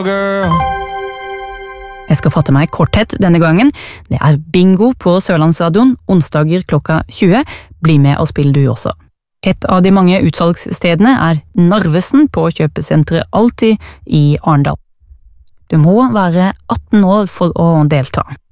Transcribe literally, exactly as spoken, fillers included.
Jeg skal fatte meg i korthet denne gangen. Det er bingo på Sørlandsstadion, onsdager klokka tjue. Bli med og spill du også. Et av de mange utsalgsstedene er Narvesen på kjøpesenteret Alltid i Arendal. Du må være atten år for å delta.